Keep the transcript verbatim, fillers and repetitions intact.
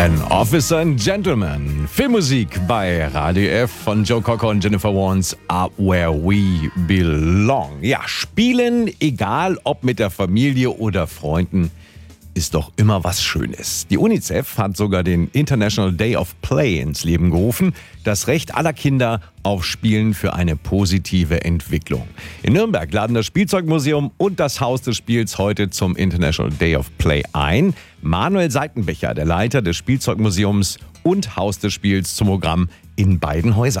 An Officer and Gentleman. Filmmusik bei Radio F von Joe Cocker und Jennifer Warnes, Up Where We Belong. Ja, spielen, egal ob mit der Familie oder Freunden, ist doch immer was Schönes. Die UNICEF hat sogar den International Day of Play ins Leben gerufen. Das Recht aller Kinder auf Spielen für eine positive Entwicklung. In Nürnberg laden das Spielzeugmuseum und das Haus des Spiels heute zum International Day of Play ein. Manuel Seitenbecher, der Leiter des Spielzeugmuseums und Haus des Spiels, zum Programm in beiden Häusern.